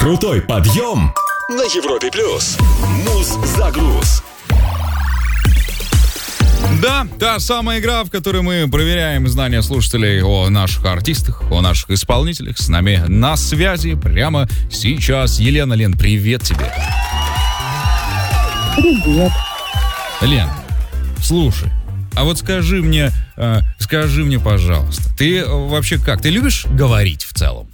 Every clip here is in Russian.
Крутой подъем на Европе плюс. Муз-загруз. Да, та самая игра, в которой мы проверяем знания слушателей о наших артистах, о наших исполнителях. С нами на связи прямо сейчас Елена. Лен, привет тебе. Привет. Лен, слушай, а вот скажи мне, пожалуйста, ты вообще как? Ты любишь говорить в целом?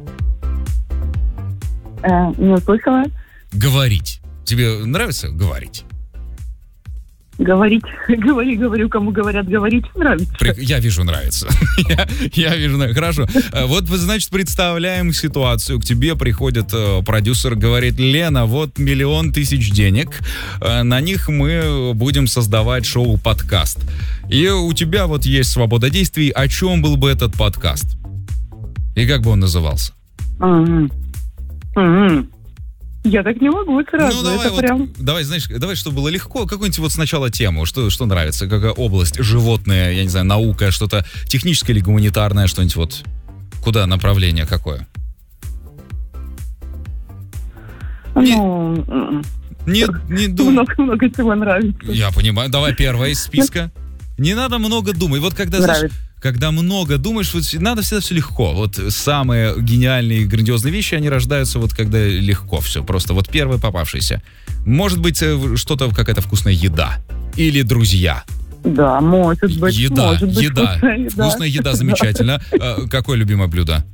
Не услышала. Говорить. Тебе нравится говорить? Говорить. Говорю, кому говорят говорить, нравится. Я вижу, нравится. Я вижу, нравится. Хорошо. Вот, значит, представляем ситуацию. К тебе приходит продюсер, говорит: Лена, вот 1 000 000 денег. На них мы будем создавать шоу-подкаст. И у тебя вот есть свобода действий. О чем был бы этот подкаст? И как бы он назывался? Я так не могу сразу. Ну, давай, это прям... давай, знаешь, давай, чтобы было легко, какую-нибудь вот сначала тему, что нравится, какая область, животные, я не знаю, наука, что-то техническое или гуманитарное, что-нибудь вот, куда направление какое? Не думай. Много чего нравится. Я понимаю, давай первое из списка. Не надо много думать, вот когда, знаешь, когда много думаешь, вот надо всегда все легко. Вот самые гениальные и грандиозные вещи, они рождаются вот когда легко все. Просто вот первое попавшееся. Может быть, что-то, какая-то вкусная еда. Или друзья. Да, может быть. Еда. Вкусная еда, замечательно. Какое любимое блюдо?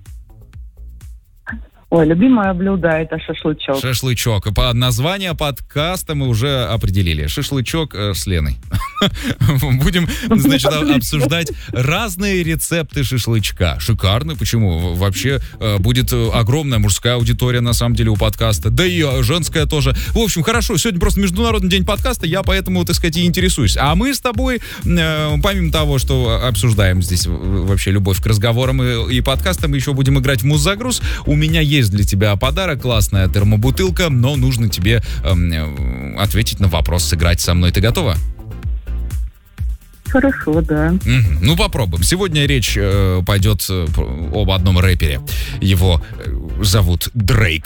Ой, любимое блюдо — это шашлычок. Шашлычок. По названию подкаста мы уже определили. Шашлычок с Леной. Будем, значит, обсуждать разные рецепты шашлычка. Шикарно. Почему? Вообще будет огромная мужская аудитория, на самом деле, у подкаста. Да и женская тоже. В общем, хорошо. Сегодня просто Международный день подкаста. Я поэтому, так сказать, и интересуюсь. А мы с тобой, помимо того, что обсуждаем здесь вообще любовь к разговорам и подкастам, еще будем играть в муз-загруз. У меня есть для тебя подарок, классная термобутылка, но нужно тебе ответить на вопрос, сыграть со мной. Ты готова? Хорошо, да. Ну, попробуем. Сегодня речь пойдет об одном рэпере. Его зовут Дрейк.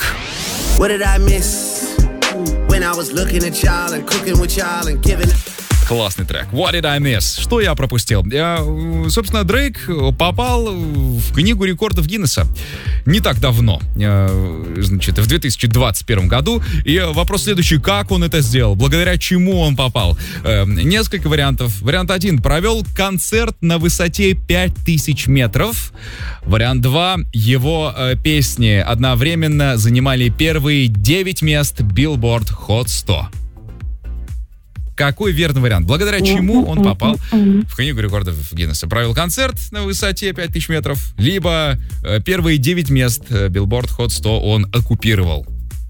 Классный трек. What did I miss? Что я пропустил? Собственно, Дрейк попал в книгу рекордов Гиннесса не так давно, значит, в 2021 году. И вопрос следующий: как он это сделал? Благодаря чему он попал? Несколько вариантов. Вариант 1. Провел концерт на высоте 5000 метров. Вариант 2. Его песни одновременно занимали первые 9 мест Billboard Hot 100. Какой верный вариант? Благодаря чему он попал в книгу рекордов Гиннесса? Провел концерт на высоте 5000 метров, либо первые 9 мест Billboard Hot 100 он оккупировал.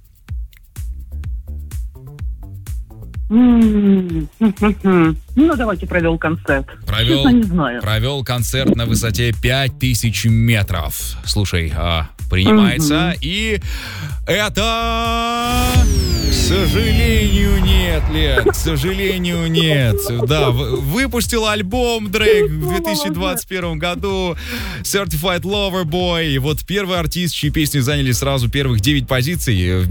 Ну, давайте провел концерт. Честно, не знаю. Провел концерт на высоте 5000 метров. Слушай, принимается. И это... К сожалению, нет, Лен, к сожалению, нет. Да, выпустил альбом Дрейк в 2021 году, Certified Lover Boy. И вот первый артист, чьи песни заняли сразу первых 9 позиций